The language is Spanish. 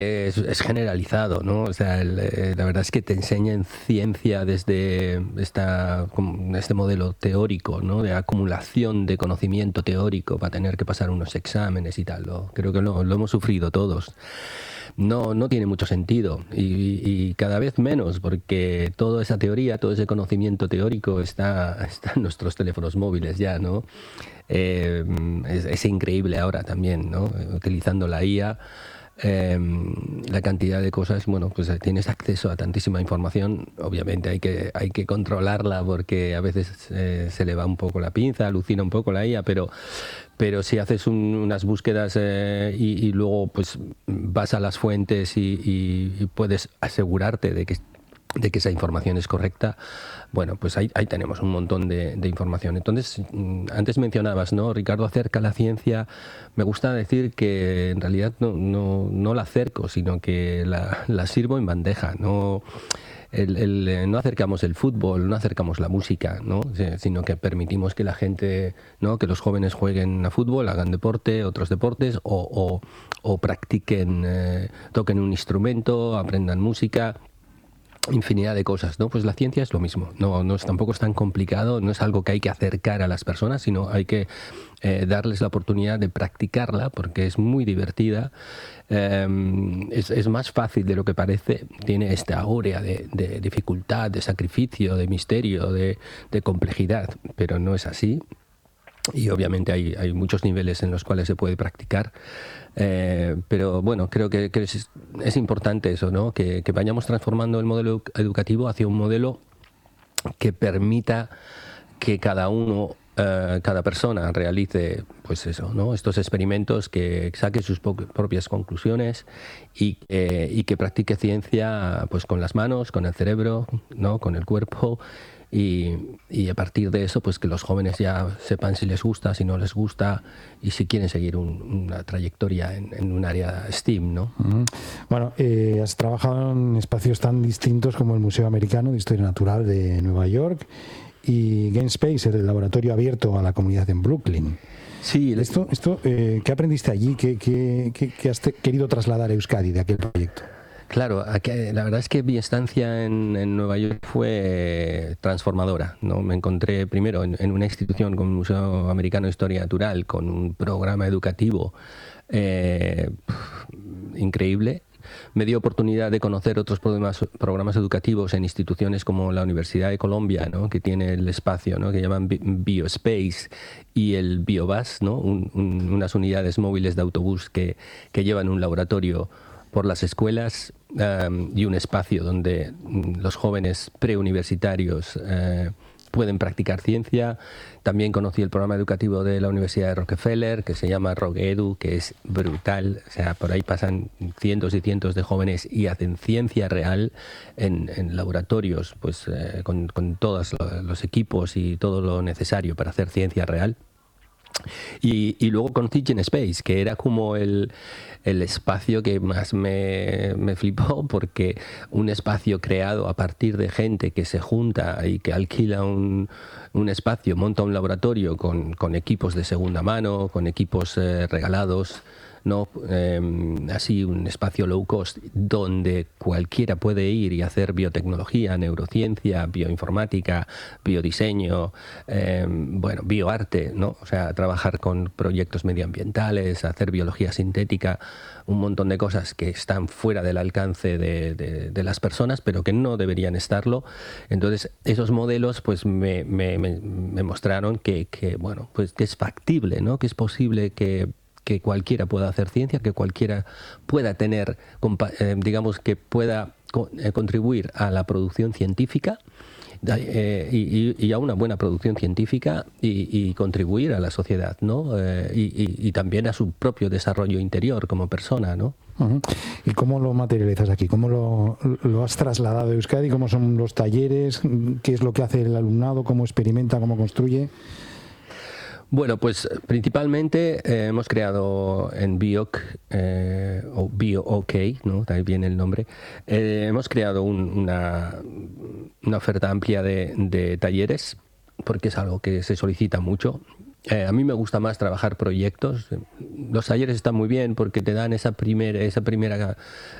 Es generalizado, ¿no? O sea, la verdad es que te enseñan ciencia desde este modelo teórico, ¿no? De acumulación de conocimiento teórico para tener que pasar unos exámenes y tal. Creo que lo hemos sufrido todos. No tiene mucho sentido y cada vez menos, porque toda esa teoría, todo ese conocimiento teórico está en nuestros teléfonos móviles ya, ¿no? Es increíble ahora también, ¿no? Utilizando la IA. La cantidad de cosas, bueno, pues tienes acceso a tantísima información. Obviamente hay que controlarla, porque a veces se le va un poco la pinza, alucina un poco la IA, pero si haces unas búsquedas y luego pues vas a las fuentes y puedes asegurarte de que esa información es correcta, bueno, pues ahí tenemos un montón de información. Entonces, antes mencionabas, ¿no, Ricardo, acerca la ciencia? Me gusta decir que en realidad no la acerco, sino que la sirvo en bandeja. No acercamos el fútbol, no acercamos la música, ¿no? Sino que permitimos que la gente, ¿no? Que los jóvenes jueguen a fútbol, hagan deporte, otros deportes, o practiquen, toquen un instrumento, aprendan música. Infinidad de cosas, ¿no? Pues la ciencia es lo mismo. Tampoco es tan complicado, no es algo que hay que acercar a las personas, sino hay que darles la oportunidad de practicarla, porque es muy divertida. Es más fácil de lo que parece. Tiene esta áurea de dificultad, de sacrificio, de misterio, de complejidad, pero no es así. Y obviamente hay muchos niveles en los cuales se puede practicar, pero bueno, creo que es importante eso, ¿no? Que vayamos transformando el modelo educativo hacia un modelo que permita que cada persona realice, pues eso, ¿no? Estos experimentos, que saque sus propias conclusiones y que practique ciencia, pues con las manos, con el cerebro, ¿no? Con el cuerpo. Y a partir de eso, pues que los jóvenes ya sepan si les gusta, si no les gusta, y si quieren seguir una trayectoria en un área STEAM, ¿no? Bueno, has trabajado en espacios tan distintos como el Museo Americano de Historia Natural de Nueva York y GameSpace, el laboratorio abierto a la comunidad en Brooklyn. Sí. ¿Qué aprendiste allí? ¿Qué has querido trasladar a Euskadi de aquel proyecto? Claro, la verdad es que mi estancia en Nueva York fue transformadora, ¿no? Me encontré primero en una institución como el Museo Americano de Historia Natural, con un programa educativo increíble. Me dio oportunidad de conocer otros programas educativos en instituciones como la Universidad de Colombia, ¿no? Que tiene el espacio, ¿no? Que llaman BioSpace, y el BioBus, ¿no? Unas unidades móviles de autobús que llevan un laboratorio por las escuelas, y un espacio donde los jóvenes preuniversitarios pueden practicar ciencia. También conocí el programa educativo de la Universidad de Rockefeller, que se llama RockEdu, que es brutal. O sea, por ahí pasan cientos y cientos de jóvenes y hacen ciencia real en laboratorios, pues con todos los equipos y todo lo necesario para hacer ciencia real. Y luego conocí GenSpace, que era como el espacio que más me flipó, porque un espacio creado a partir de gente que se junta y que alquila un espacio, monta un laboratorio con equipos de segunda mano, con equipos regalados, ¿no? Así un espacio low cost donde cualquiera puede ir y hacer biotecnología, neurociencia, bioinformática, biodiseño, bioarte, ¿no? O sea, trabajar con proyectos medioambientales, hacer biología sintética, un montón de cosas que están fuera del alcance de las personas, pero que no deberían estarlo. Entonces, esos modelos pues me mostraron que es factible, ¿no? Que es posible que cualquiera pueda hacer ciencia, que cualquiera pueda tener, digamos, que pueda contribuir a la producción científica y a una buena producción científica y contribuir a la sociedad, ¿no? Y también a su propio desarrollo interior como persona, ¿no? Uh-huh. ¿Y cómo lo materializas aquí? ¿Cómo lo has trasladado a Euskadi? ¿Cómo son los talleres? ¿Qué es lo que hace el alumnado? ¿Cómo experimenta? ¿Cómo construye? Bueno, pues principalmente hemos creado en BioOK, o BioOK, ¿no? Ahí viene el nombre. Hemos creado una oferta amplia de talleres, porque es algo que se solicita mucho. A mí me gusta más trabajar proyectos. Los talleres están muy bien porque te dan esa primera